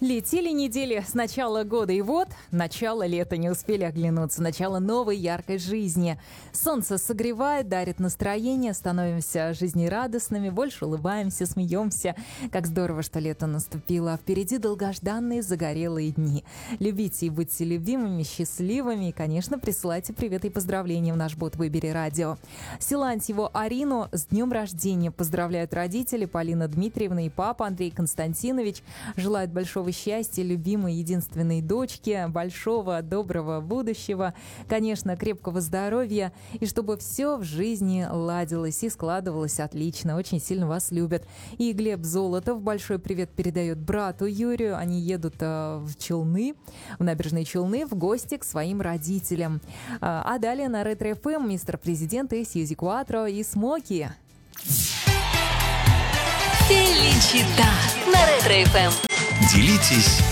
Летели недели с начала года, и вот начало лета, не успели оглянуться, начало новой яркой жизни. Солнце согревает, дарит настроение, становимся жизнерадостными, больше улыбаемся, смеемся. Как здорово, что лето наступило, а впереди долгожданные загорелые дни. Любите и будьте любимыми, счастливыми, и, конечно, присылайте приветы и поздравления в наш бот «Выбери радио». Силантьеву Арину с днем рождения поздравляют родители Полина Дмитриевна и папа Андрей Константинович. Желают большого счастья любимой единственной дочке, большого доброго будущего, конечно, крепкого здоровья, и чтобы все в жизни ладилось и складывалось отлично. Очень сильно вас любят. И Глеб Золотов большой привет передает брату Юрию. Они едут в Челны, в набережные Челны, в гости к своим родителям. А далее на Ретро ФМ мистер Президент и Сьюзи Куатро и Смоки. Феличита на Ретро ФМ. Делитесь